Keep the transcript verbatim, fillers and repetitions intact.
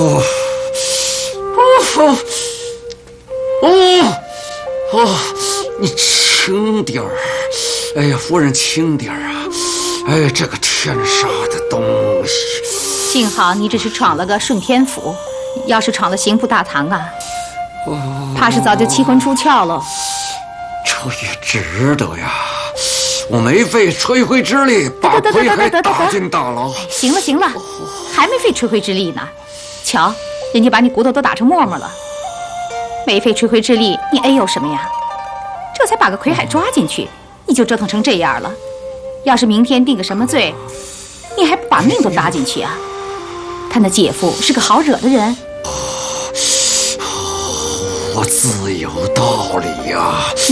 哦，哦，哦，哦，你轻点儿！哎呀，夫人轻点儿啊！哎，这个天杀的东西！ 幸好你只是闯了个顺天府，要是闯了刑部大堂啊， 哦， 怕是早就七魂出窍了。 这也值得呀！我没费吹灰之力把魁海打进大牢。 行了行了，还没费吹灰之力呢。瞧，人家把你骨头都打成沫沫了。没费吹灰之力，你哎呦什么呀？这才把个魁海抓进去，你就折腾成这样了。要是明天定个什么罪，你还不把命都搭进去啊？他那姐夫是个好惹的人。 我自有道理呀。